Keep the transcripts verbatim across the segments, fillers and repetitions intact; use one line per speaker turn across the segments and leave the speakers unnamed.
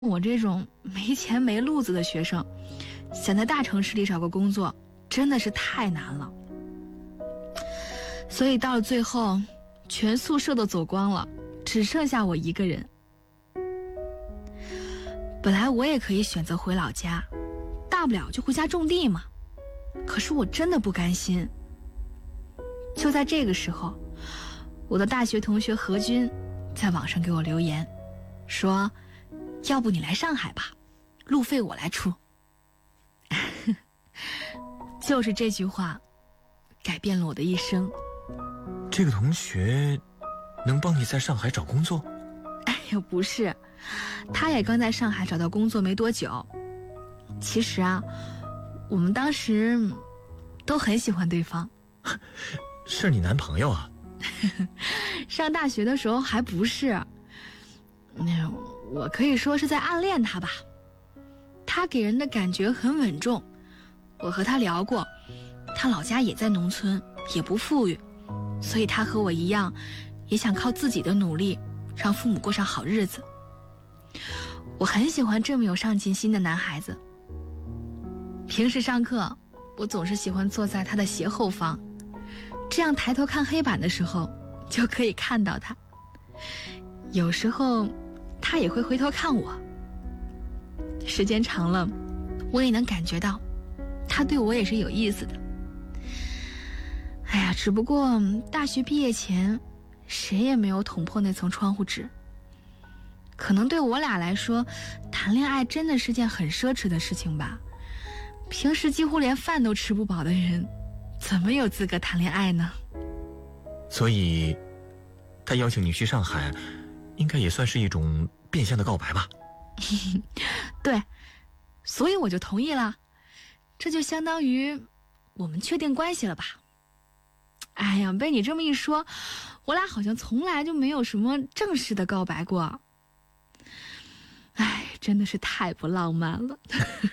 我这种没钱没路子的学生，想在大城市里找个工作，真的是太难了。所以到了最后，全宿舍都走光了，只剩下我一个人。本来我也可以选择回老家，大不了就回家种地嘛。可是我真的不甘心。就在这个时候，我的大学同学何军在网上给我留言，说要不你来上海吧，路费我来出。就是这句话改变了我的一生。
这个同学能帮你在上海找工作？
哎呀，不是，他也刚在上海找到工作没多久。其实啊，我们当时都很喜欢对方。
是你男朋友啊？
上大学的时候还不是，那我可以说是在暗恋他吧。他给人的感觉很稳重，我和他聊过，他老家也在农村，也不富裕，所以他和我一样，也想靠自己的努力让父母过上好日子。我很喜欢这么有上进心的男孩子。平时上课，我总是喜欢坐在他的斜后方，这样抬头看黑板的时候就可以看到他。有时候他也会回头看我，时间长了，我也能感觉到他对我也是有意思的。哎呀，只不过大学毕业前谁也没有捅破那层窗户纸。可能对我俩来说，谈恋爱真的是件很奢侈的事情吧。平时几乎连饭都吃不饱的人，怎么有资格谈恋爱呢？
所以他邀请你去上海，应该也算是一种变相的告白吧？
对，所以我就同意了。这就相当于我们确定关系了吧。哎呀，被你这么一说，我俩好像从来就没有什么正式的告白过。哎，真的是太不浪漫了。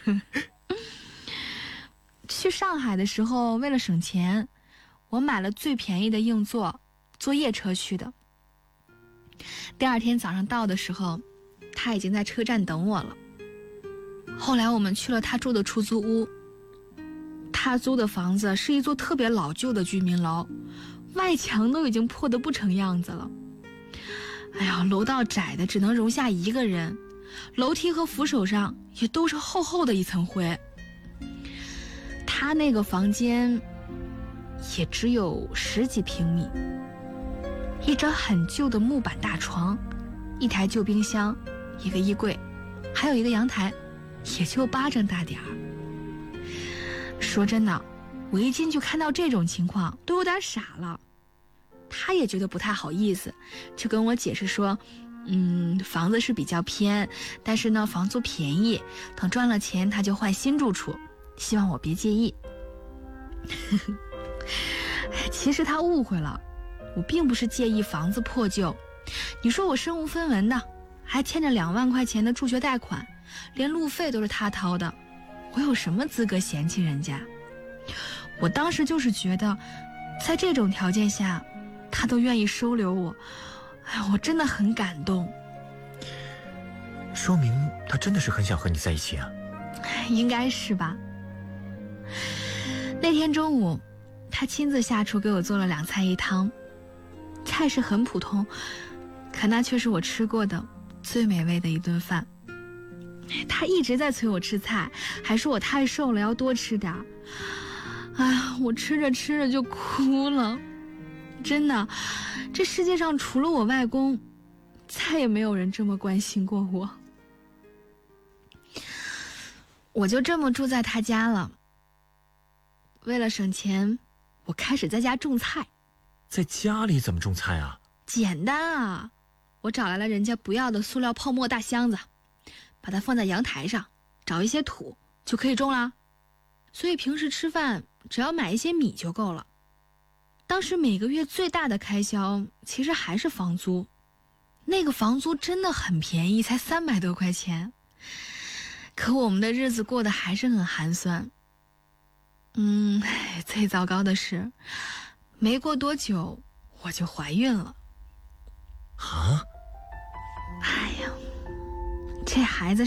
去上海的时候，为了省钱，我买了最便宜的硬座，坐夜车去的。第二天早上到的时候，他已经在车站等我了。后来我们去了他住的出租屋，他租的房子是一座特别老旧的居民楼，外墙都已经破得不成样子了。哎呀，楼道窄的只能容下一个人，楼梯和扶手上也都是厚厚的一层灰。他那个房间也只有十几平米，一张很旧的木板大床，一台旧冰箱，一个衣柜，还有一个阳台，也就巴掌大点儿。说真的，我一进去看到这种情况都有点傻了。他也觉得不太好意思，就跟我解释说，嗯，房子是比较偏，但是呢房租便宜，等赚了钱他就换新住处，希望我别介意。其实他误会了，我并不是介意房子破旧。你说我身无分文的，还欠着两万块钱的助学贷款，连路费都是他掏的，我有什么资格嫌弃人家？我当时就是觉得，在这种条件下，他都愿意收留我，哎，我真的很感动。
说明他真的是很想和你在一起啊。
应该是吧。那天中午，他亲自下厨给我做了两菜一汤，菜是很普通，可那却是我吃过的最美味的一顿饭。他一直在催我吃菜，还说我太瘦了要多吃点。哎呀，我吃着吃着就哭了。真的，这世界上除了我外公，再也没有人这么关心过我。我就这么住在他家了。为了省钱，我开始在家种菜。
在家里怎么种菜啊？
简单啊，我找来了人家不要的塑料泡沫大箱子，把它放在阳台上，找一些土就可以种啦。所以平时吃饭只要买一些米就够了。当时每个月最大的开销其实还是房租，那个房租真的很便宜，才三百多块钱。可我们的日子过得还是很寒酸。嗯，最糟糕的是，没过多久我就怀孕了。
啊？
哎呀， 这孩子